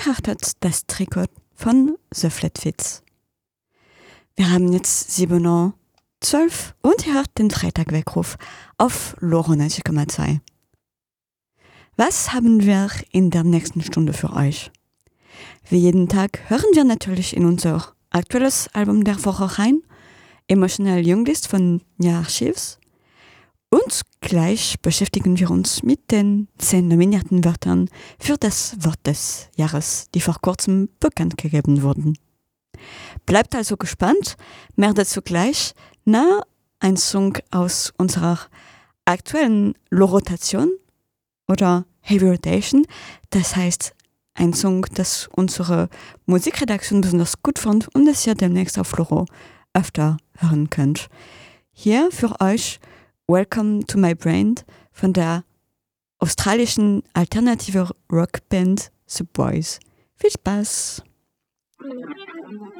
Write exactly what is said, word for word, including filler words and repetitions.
ihr hörtet das Trikot von The Flatfits. Wir haben jetzt sieben Uhr zwölf und ihr hört den Freitagweckruf auf Loro neunzig Komma zwei. Was haben wir in der nächsten Stunde für euch? Wie jeden Tag hören wir natürlich in unser aktuelles Album der Woche rein, Emotional Younglist von Nia Archives. Und gleich beschäftigen wir uns mit den zehn nominierten Wörtern für das Wort des Jahres, die vor kurzem bekannt gegeben wurden. Bleibt also gespannt, mehr dazu gleich, na, ein Song aus unserer aktuellen Lo-Rotation oder Heavy Rotation, das heißt ein Song, das unsere Musikredaktion besonders gut fand und das ihr demnächst auf Loro öfter hören könnt. Hier für euch Welcome to My Brain von der australischen alternative Rockband The Boys. Viel Spaß!